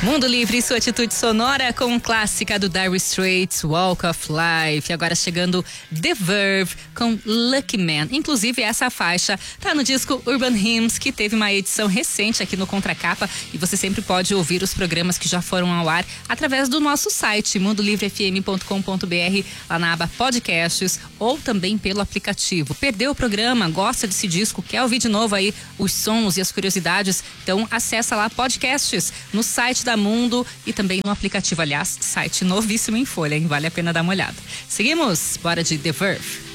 Mundo Livre, sua atitude sonora com clássica do Dire Straits, Walk of Life. Agora chegando The Verve com Lucky Man. Inclusive essa faixa tá no disco Urban Hymns, que teve uma edição recente aqui no Contracapa, e você sempre pode ouvir os programas que já foram ao ar através do nosso site mundolivrefm.com.br, lá na aba podcasts, ou também pelo aplicativo. Perdeu o programa, gosta desse disco, quer ouvir de novo aí os sons e as curiosidades? Então acessa lá podcasts no site da Mundo e também no aplicativo. Aliás, site novíssimo em folha, hein? Vale a pena dar uma olhada. Seguimos? Bora de The Verve.